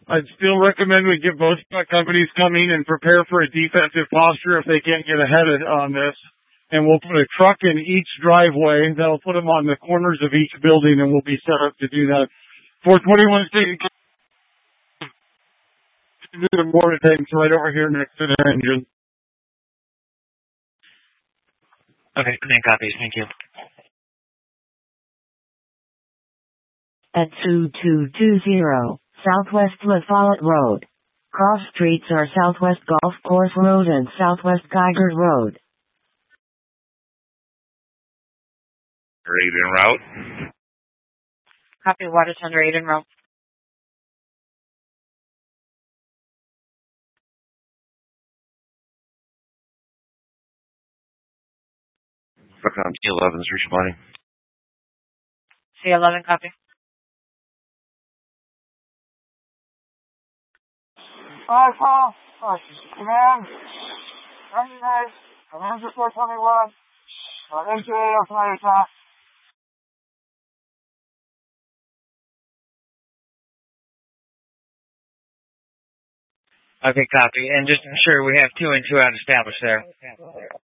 I'd still recommend we get both companies coming and prepare for a defensive posture if they can't get ahead on this. And we'll put a truck in each driveway. That'll put them on the corners of each building, and we'll be set up to do that. 421 State, do the mortar tanks right over here next to the engine. Okay, command copies. Thank you. At 2220 Southwest La Follette Road. Cross streets are Southwest Golf Course Road and Southwest Geiger Road. Aid en route. Copy, Watertown, aid en route. C11 is responding. C11, copy. Hi, Paul. Command. Recognize. Command 421. NJA of my attack. Okay, copy. And just ensure we have 2 and 2 out established there.